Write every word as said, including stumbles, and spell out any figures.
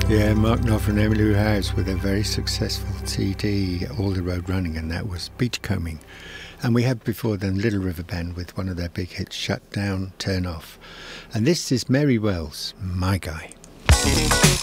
Yeah, Mark Knopfler and Emmylou House with a very successful C D, All the Road Running, and that was Beachcombing. And we had before then Little River Band with one of their big hits, Shut Down, Turn Off. And this is Mary Wells, My Guy.